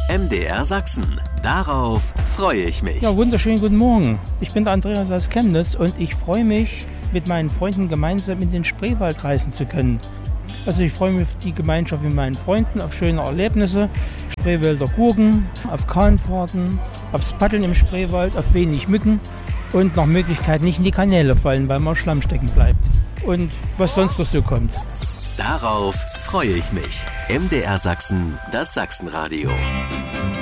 MDR Sachsen. Darauf freue ich mich. Ja, wunderschönen guten Morgen. Ich bin der Andreas aus Chemnitz und ich freue mich, mit meinen Freunden gemeinsam in den Spreewald reisen zu können. Also ich freue mich auf die Gemeinschaft mit meinen Freunden, auf schöne Erlebnisse, Spreewälder Gurken, auf Kahnfahrten, aufs Paddeln im Spreewald, auf wenig Mücken und nach Möglichkeit nicht in die Kanäle fallen, weil man Schlamm stecken bleibt. Und was sonst noch so kommt. Darauf freue ich mich. MDR Sachsen, das Sachsenradio.